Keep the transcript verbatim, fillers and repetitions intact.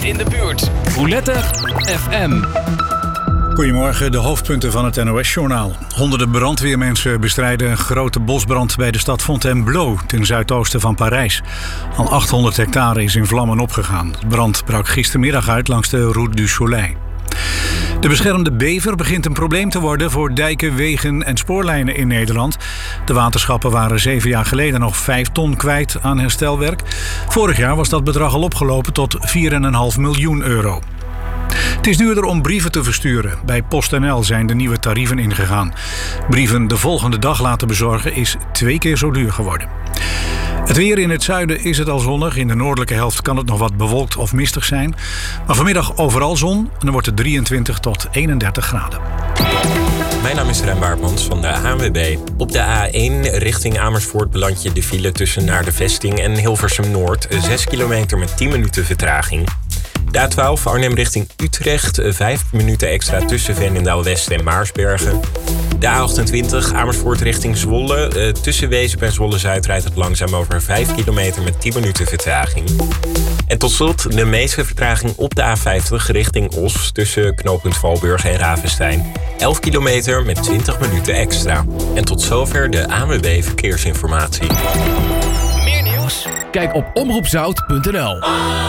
in de buurt. Roulette F M. Goedemorgen, de hoofdpunten van het N O S-journaal. Honderden brandweermensen bestrijden een grote bosbrand bij de stad Fontainebleau, ten zuidoosten van Parijs. Al achthonderd hectare is in vlammen opgegaan. De brand brak gistermiddag uit langs de Route du Soleil. De beschermde bever begint een probleem te worden voor dijken, wegen en spoorlijnen in Nederland. De waterschappen waren zeven jaar geleden nog vijf ton kwijt aan herstelwerk. Vorig jaar was dat bedrag al opgelopen tot vier komma vijf miljoen euro. Het is duurder om brieven te versturen. Bij PostNL zijn de nieuwe tarieven ingegaan. Brieven de volgende dag laten bezorgen is twee keer zo duur geworden. Het weer in het zuiden is het al zonnig. In de noordelijke helft kan het nog wat bewolkt of mistig zijn. Maar vanmiddag overal zon en dan wordt het drieëntwintig tot eenendertig graden. Mijn naam is Rem Baartmans van de A N W B. Op de A één richting Amersfoort beland je de file tussen Naar de Vesting en Hilversum Noord. zes kilometer met tien minuten vertraging. De A twaalf Arnhem richting Utrecht, vijf minuten extra tussen Veenendaal West en Maarsbergen. De A achtentwintig Amersfoort richting Zwolle, tussen Wezep en Zwolle Zuid rijdt het langzaam over vijf kilometer met tien minuten vertraging. En tot slot de meeste vertraging op de A vijftig richting Os, tussen knooppunt Valburg en Ravenstein. elf kilometer met twintig minuten extra. En tot zover de A N W B Verkeersinformatie. Meer nieuws? Kijk op omroep zout punt n l.